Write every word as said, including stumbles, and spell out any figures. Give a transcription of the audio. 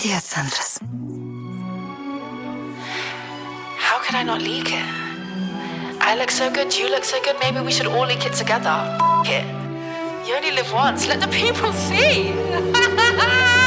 Jetzt, Andres. How could I not leak it? I look so good, you look so good, maybe we should all leak it together. F it. You only live once, let the people see.